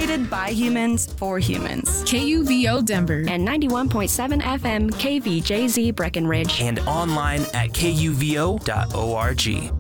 created by humans for humans. KUVO Denver. And 91.7 FM KVJZ Breckenridge. And online at kuvo.org.